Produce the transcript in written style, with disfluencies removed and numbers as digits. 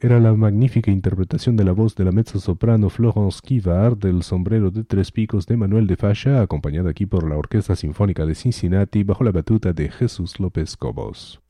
Era la magnífica interpretación de la voz de la mezzosoprano Florence Kivard del Sombrero de Tres Picos de Manuel de Falla, acompañada aquí por la Orquesta Sinfónica de Cincinnati bajo la batuta de Jesús López Cobos.